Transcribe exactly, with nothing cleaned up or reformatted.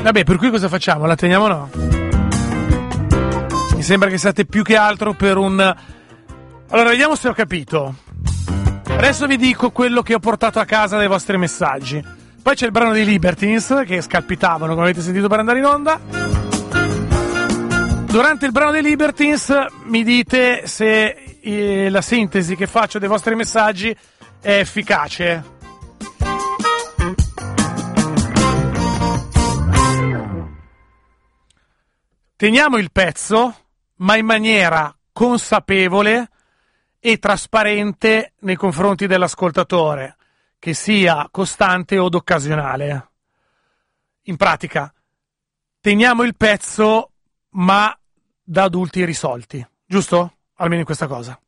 Vabbè, per cui cosa facciamo? La teniamo o no? Mi sembra che siate più che altro per un... Allora, vediamo se ho capito. Adesso vi dico quello che ho portato a casa dai vostri messaggi. Poi c'è il brano dei Libertines, che scalpitavano, come avete sentito, per andare in onda. Durante il brano dei Libertines mi dite se eh, la sintesi che faccio dei vostri messaggi è efficace. Teniamo il pezzo, ma in maniera consapevole e trasparente nei confronti dell'ascoltatore, che sia costante o occasionale. In pratica, teniamo il pezzo, ma da adulti risolti, giusto? Almeno in questa cosa.